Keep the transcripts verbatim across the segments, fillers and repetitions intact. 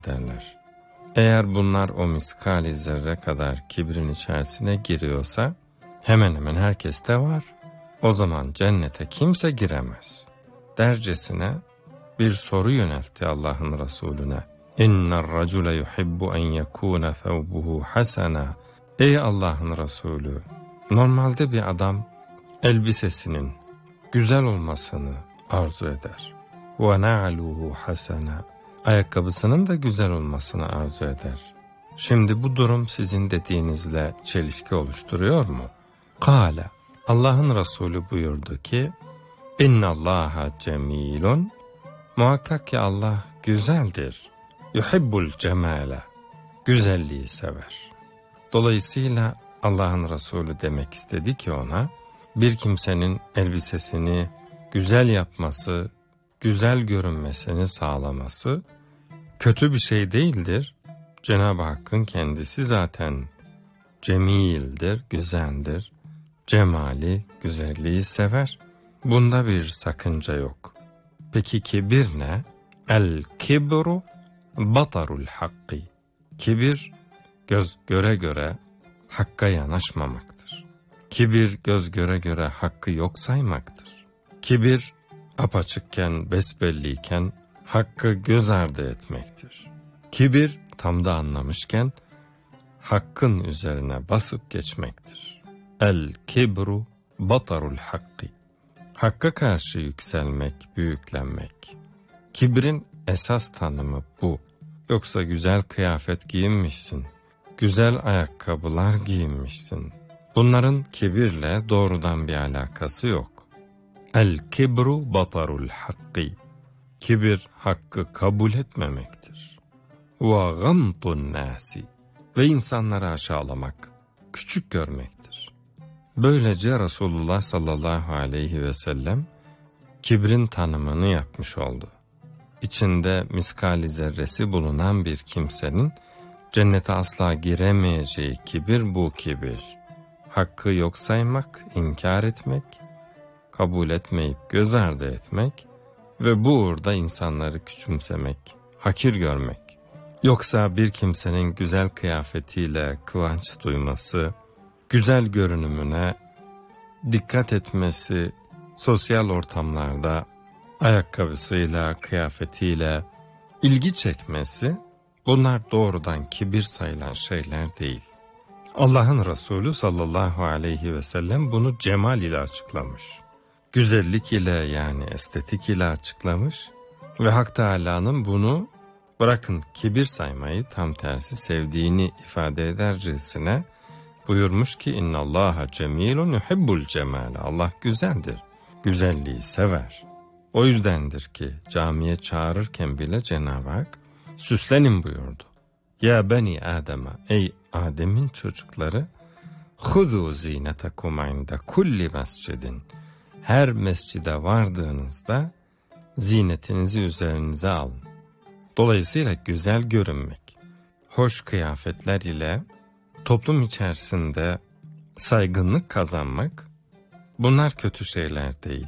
derler. Eğer bunlar o miskali zerre kadar kibrin içerisine giriyorsa hemen hemen herkeste var. O zaman cennete kimse giremez dercesine bir soru yöneltti Allah'ın Resulüne. İnner racule yuhibbu en yekuna thawbuhu hasana. Ey Allah'ın Resulü, normalde bir adam elbisesinin güzel olmasını arzu eder. Ve na'luhu hasana. Ayakkabısının da güzel olmasını arzu eder. Şimdi bu durum sizin dediğinizle çelişki oluşturuyor mu? Kâle. Allah'ın Resulü buyurdu ki, İnnallâhe cemîlun. Muhakkak ki Allah güzeldir. Yuhibbul cemâle. Güzelliği sever. Dolayısıyla Allah'ın Resulü demek istedi ki ona, bir kimsenin elbisesini güzel yapması, güzel görünmesini sağlaması kötü bir şey değildir. Cenab-ı Hakk'ın kendisi zaten cemildir, güzeldir. Cemali, güzelliği sever. Bunda bir sakınca yok. Peki kibir ne? El kibru batarul hakkı. Kibir göz göre göre hakka yanaşmamaktır. Kibir göz göre göre hakkı yok saymaktır. Kibir apaçıkken, besbelliyken hakkı göz ardı etmektir. Kibir tam da anlamışken hakkın üzerine basıp geçmektir. El kibru batarul hakkı. Hakka karşı yükselmek, büyüklenmek. Kibrin esas tanımı bu. Yoksa güzel kıyafet giyinmişsin, güzel ayakkabılar giyinmişsin. Bunların kibirle doğrudan bir alakası yok. El kibru batarul hakkı. Kibir hakkı kabul etmemektir. Ve gamtun nasi. Ve insanları aşağılamak, küçük görmektir. Böylece Resulullah sallallahu aleyhi ve sellem kibrin tanımını yapmış oldu. İçinde miskali zerresi bulunan bir kimsenin cennete asla giremeyeceği kibir bu kibir. Hakkı yok saymak, inkar etmek, kabul etmeyip göz ardı etmek ve bu uğurda insanları küçümsemek, hakir görmek. Yoksa bir kimsenin güzel kıyafetiyle kıvanç duyması, güzel görünümüne dikkat etmesi, sosyal ortamlarda ayakkabısıyla, kıyafetiyle ilgi çekmesi, bunlar doğrudan kibir sayılan şeyler değil. Allah'ın Resulü sallallahu aleyhi ve sellem bunu cemal ile açıklamış. Güzellik ile yani estetik ile açıklamış ve Hak Teâlâ'nın bunu bırakın kibir saymayı tam tersi sevdiğini ifade edercesine buyurmuş ki innallâhe cemîlun yuhibbul cemâle. Allah güzeldir, güzelliği sever. O yüzdendir ki camiye çağırırken bile Cenab-ı Hak süslenin buyurdu. Ya beni Adem'e, ey Adem'in çocukları, khudû zînetekum inde kulli mescidin. Her mescide vardığınızda zinetinizi üzerinize alın. Dolayısıyla güzel görünmek, hoş kıyafetler ile toplum içerisinde saygınlık kazanmak, bunlar kötü şeyler değil.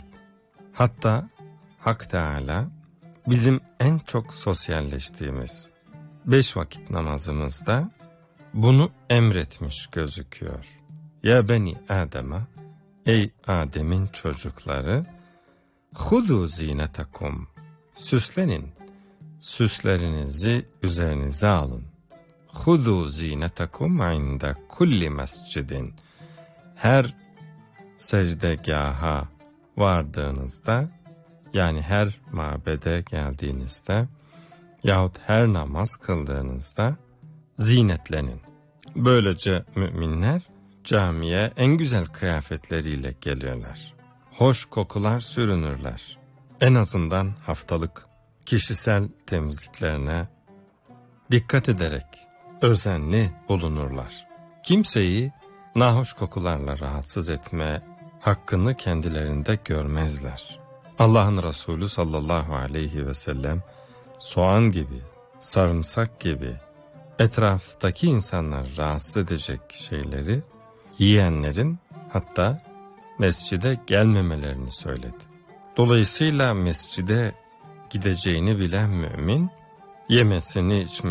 Hatta Hak Teâlâ bizim en çok sosyalleştiğimiz beş vakit namazımızda bunu emretmiş gözüküyor. Ya beni Adem'e, ey Adem'in çocukları, hudu zinetekum, süslenin, süslerinizi üzerinize alın. Hudu zinetekum inde kulli mescidin. Her secdegaha vardığınızda, yani her mabede geldiğinizde yahut her namaz kıldığınızda zinetlenin. Böylece müminler camiye en güzel kıyafetleriyle geliyorlar. Hoş kokular sürünürler. En azından haftalık kişisel temizliklerine dikkat ederek özenli bulunurlar. Kimseyi nahoş kokularla rahatsız etme hakkını kendilerinde görmezler. Allah'ın Resulü sallallahu aleyhi ve sellem soğan gibi, sarımsak gibi etraftaki insanlar rahatsız edecek şeyleri yiyenlerin hatta mescide gelmemelerini söyledi. Dolayısıyla mescide gideceğini bilen mümin yemesini içmesini